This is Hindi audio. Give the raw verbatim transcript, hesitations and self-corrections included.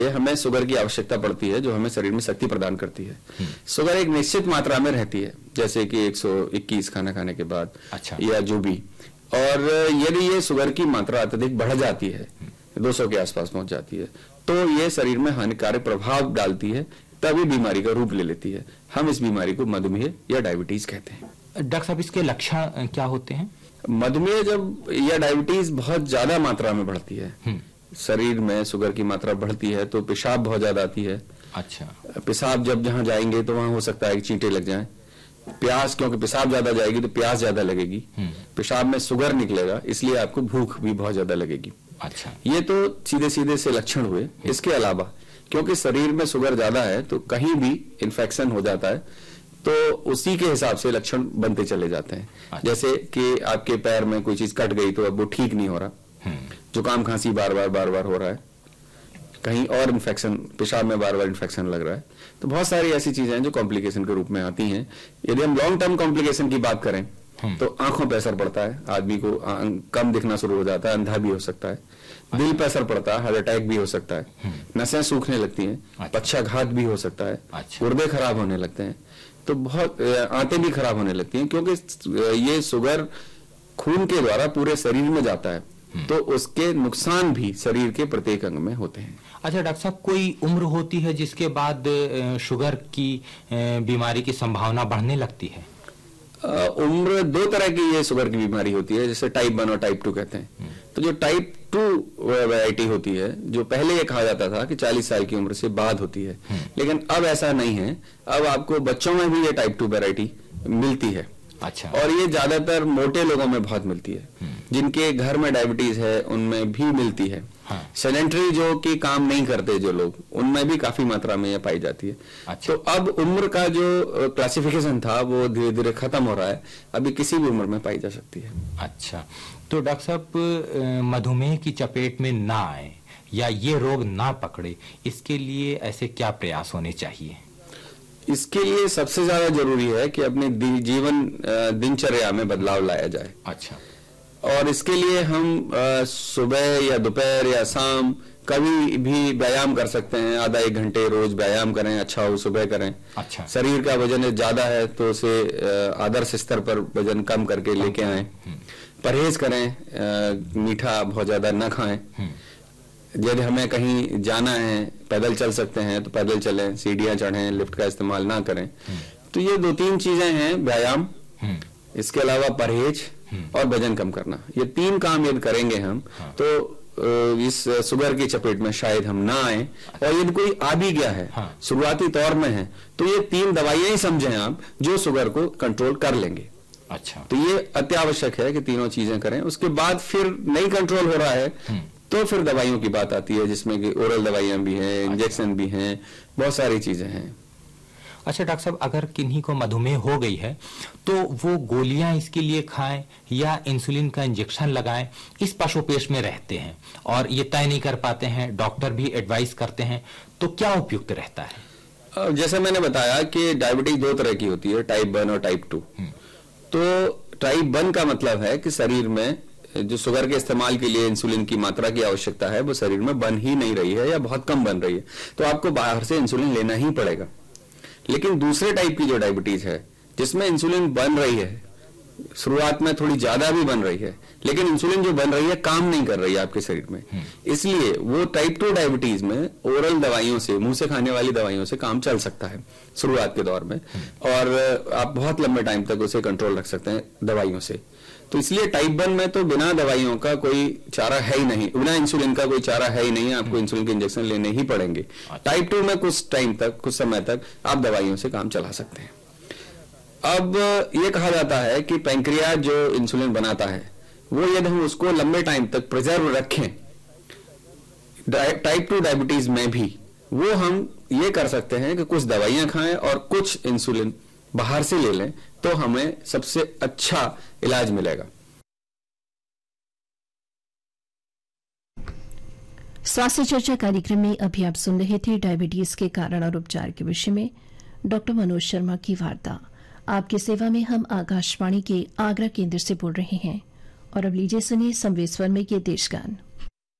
ये हमें शुगर की आवश्यकता पड़ती है, जो हमें शरीर में शक्ति प्रदान करती है। शुगर एक निश्चित मात्रा में रहती है, जैसे कि एक सौ इक्कीस खाना खाने के बाद, अच्छा, या जो भी। और यदि ये शुगर की मात्रा अत्यधिक बढ़ जाती है, दो सौ के आसपास पहुंच जाती है, तो ये शरीर में हानिकारक प्रभाव डालती है, तभी बीमारी का रूप ले लेती है। हम इस बीमारी को मधुमेह या डायबिटीज कहते हैं। डॉक्टर साहब, इसके लक्षण क्या होते हैं? मधुमेह जब या डायबिटीज बहुत ज्यादा मात्रा में बढ़ती है, शरीर में शुगर की मात्रा बढ़ती है, तो पेशाब बहुत ज्यादा आती है। अच्छा। पेशाब जब जहां जाएंगे तो वहां हो सकता है कि चींटे लग जाएं। प्यास, क्योंकि पेशाब ज्यादा जाएगी तो प्यास ज्यादा लगेगी, पेशाब में शुगर निकलेगा, इसलिए आपको भूख भी बहुत ज्यादा लगेगी। अच्छा। ये तो सीधे सीधे से लक्षण हुए। इसके अलावा क्योंकि शरीर में शुगर ज्यादा है तो कहीं भी इन्फेक्शन हो जाता है, तो उसी के हिसाब से लक्षण बनते चले जाते हैं। अच्छा। जैसे कि आपके पैर में कोई चीज कट गई तो अब वो ठीक नहीं हो रहा, जुकाम खांसी बार बार बार बार हो रहा है, कहीं और इन्फेक्शन, पेशाब में बार बार इन्फेक्शन लग रहा है। तो बहुत सारी ऐसी चीजें हैं जो कॉम्प्लिकेशन के रूप में आती हैं। यदि हम लॉन्ग टर्म कॉम्प्लिकेशन की बात करें तो आंखों पर असर पड़ता है, आदमी को कम दिखना शुरू हो जाता है, अंधा भी हो सकता है। दिल पर असर पड़ता है, हार्ट अटैक भी हो सकता है, नसें सूखने लगती हैं, पक्षाघात भी हो सकता है, गुर्दे खराब होने लगते हैं, तो बहुत आंतें भी खराब होने लगती हैं, क्योंकि ये शुगर खून के द्वारा पूरे शरीर में जाता है, तो उसके नुकसान भी शरीर के प्रत्येक अंग में होते हैं। अच्छा डॉक्टर साहब, कोई उम्र होती है जिसके बाद शुगर की बीमारी की संभावना बढ़ने लगती है? आ, उम्र दो तरह की ये शुगर की बीमारी होती है, जैसे टाइप वन और टाइप टू कहते हैं। तो जो टाइप टू वैरायटी होती है, जो पहले ये कहा जाता था कि चालीस साल की उम्र से बाद होती है, लेकिन अब ऐसा नहीं है। अब आपको बच्चों में भी ये टाइप टू वैरायटी मिलती है। अच्छा। और ये ज्यादातर मोटे लोगों में बहुत मिलती है, जिनके घर में डायबिटीज है उनमें भी मिलती है। हाँ। सेडेंटरी जो कि काम नहीं करते जो लोग, उनमें भी काफी मात्रा में ये पाई जाती है। अच्छा। तो अब उम्र का जो क्लासिफिकेशन था वो धीरे धीरे खत्म हो रहा है, अभी किसी भी उम्र में पाई जा सकती है। अच्छा, तो डॉक्टर साहब, मधुमेह की चपेट में ना आए या ये रोग ना पकड़े, इसके लिए ऐसे क्या प्रयास होने चाहिए? इसके लिए सबसे ज्यादा जरूरी है कि अपने जीवन दिनचर्या में बदलाव लाया जाए। अच्छा। और इसके लिए हम सुबह या दोपहर या शाम कभी भी व्यायाम कर सकते हैं। आधा एक घंटे रोज व्यायाम करें, अच्छा हो सुबह करें। अच्छा। शरीर का वजन ज्यादा है तो उसे आदर्श स्तर पर वजन कम करके लेके आए। परहेज करें, मीठा बहुत ज्यादा न खाएं। यदि हमें कहीं जाना है, पैदल चल सकते हैं तो पैदल चलें, सीढ़ियां चढ़ें, लिफ्ट का इस्तेमाल ना करें। तो ये दो तीन चीजें हैं, व्यायाम, इसके अलावा परहेज और वजन कम करना। ये तीन काम यदि करेंगे हम, हाँ। तो इस शुगर की चपेट में शायद हम ना आए। और यदि कोई आ भी गया है, हाँ। शुरुआती तौर में है, तो ये तीन दवाइयां ही समझें आप जो शुगर को कंट्रोल कर लेंगे। अच्छा। तो ये अत्यावश्यक है कि तीनों चीजें करें। उसके बाद फिर नहीं कंट्रोल हो रहा है तो फिर दवाइयों की बात आती है, जिसमें कि ओरल दवाइयां भी हैं, इंजेक्शन भी हैं, बहुत सारी चीजें हैं। अच्छा डॉक्टर साहब, अगर किन्हीं को मधुमेह हो गई है तो वो गोलियां इसके लिए खाएं या इंसुलिन का इंजेक्शन लगाएं, इस पशुपेश में रहते हैं और ये तय नहीं कर पाते हैं, डॉक्टर भी एडवाइस करते हैं, तो क्या उपयुक्त रहता है? जैसे मैंने बताया कि डायबिटीज दो तरह की होती है, टाइप वन और टाइप टू। तो टाइप वन का मतलब है कि शरीर में जो शुगर के इस्तेमाल के लिए इंसुलिन की मात्रा की आवश्यकता है वो शरीर में बन ही नहीं रही है या बहुत कम बन रही है, तो आपको बाहर से इंसुलिन लेना ही पड़ेगा। लेकिन दूसरे टाइप की जो डायबिटीज है, जिसमें इंसुलिन बन रही है, शुरुआत में थोड़ी ज्यादा भी बन रही है, लेकिन इंसुलिन जो बन रही है काम नहीं कर रही है आपके शरीर में, इसलिए वो टाइप टू डायबिटीज में ओरल दवाइयों से, मुंह से खाने वाली दवाइयों से काम चल सकता है शुरुआत के दौर में, और आप बहुत लंबे टाइम तक उसे कंट्रोल रख सकते हैं दवाइयों से। तो इसलिए टाइप वन में तो बिना दवाइयों का कोई चारा है ही नहीं, बिना इंसुलिन का कोई चारा है ही नहीं, आपको इंसुलिन के इंजेक्शन लेने ही पड़ेंगे। टाइप टू में कुछ टाइम तक, कुछ समय तक आप दवाइयों से काम चला सकते हैं। अब ये कहा जाता है कि पैंक्रियाज जो इंसुलिन बनाता है, वो यदि हम उसको लंबे टाइम तक प्रिजर्व रखें टाइप टू डायबिटीज में भी, वो हम ये कर सकते हैं कि कुछ दवाइयां खाएं और कुछ इंसुलिन बाहर से ले लें, तो हमें सबसे अच्छा इलाज मिलेगा। स्वास्थ्य चर्चा कार्यक्रम में अभी आप सुन रहे थे डायबिटीज के कारण और उपचार के विषय में डॉक्टर मनोज शर्मा की वार्ता। आपकी सेवा में हम आकाशवाणी के आगरा केंद्र से बोल रहे हैं। और अब लीजिए सुनिए संवेद स्वर में ये देशगान।